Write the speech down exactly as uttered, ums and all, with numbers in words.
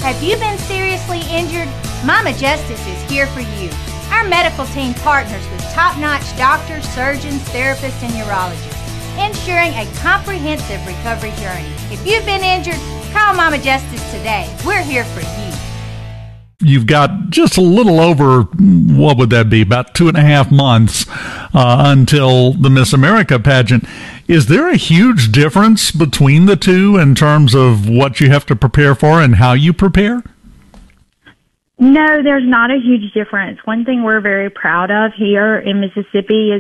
Have you been seriously injured? Mama Justice is here for you. Our medical team partners with top-notch doctors, surgeons, therapists, and urologists, ensuring a comprehensive recovery journey. If you've been injured, call Mama Justice today. We're here for you. You've got just a little over, what would that be, about two and a half months uh, until the Miss America pageant. Is there a huge difference between the two in terms of what you have to prepare for and how you prepare? No, there's not a huge difference. One thing we're very proud of here in Mississippi is